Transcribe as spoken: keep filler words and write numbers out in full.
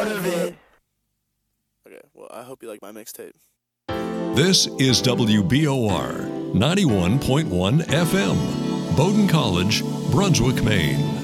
part of it. Okay, well, I hope you like my mixtape. This is W B O R ninety-one point one F M, Bowdoin College, Brunswick, Maine.